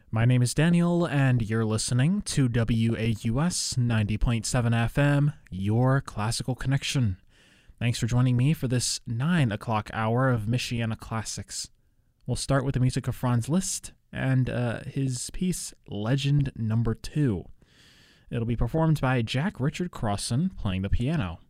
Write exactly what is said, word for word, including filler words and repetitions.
My name is Daniel, and you're listening to W A U S ninety point seven F M, your classical connection. Thanks for joining me for this nine o'clock hour of Michiana Classics. We'll start with the music of Franz Liszt and uh, his piece, Legend Number Two. It'll be performed by Jack Richard Crossan playing the piano.